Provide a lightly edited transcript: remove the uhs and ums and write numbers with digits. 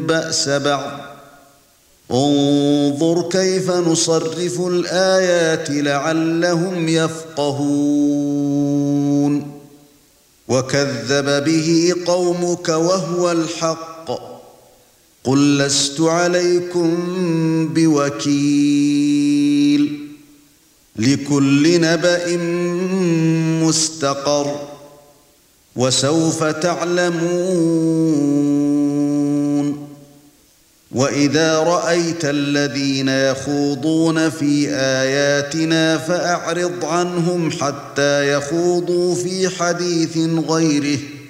بأس بعض انظر كيف نصرف الآيات لعلهم يفقهون وكذب به قومك وهو الحق قل لست عليكم بوكيل لكل نبأ مستقر وسوف تعلمون وإذا رأيت الذين يخوضون في آياتنا فأعرض عنهم حتى يخوضوا في حديث غيره